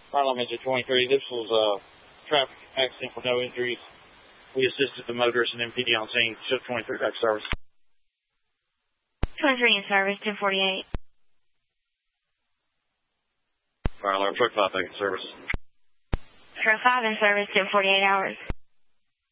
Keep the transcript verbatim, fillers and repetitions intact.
Fire alarm engine twenty-three. This was a traffic accident with no injuries. We assisted the motorist and M P D on scene. Shift twenty-three back to service. twenty-three in service, ten forty-eight. Fire alarm truck five back in service. Truck five in service, ten forty-eight hours.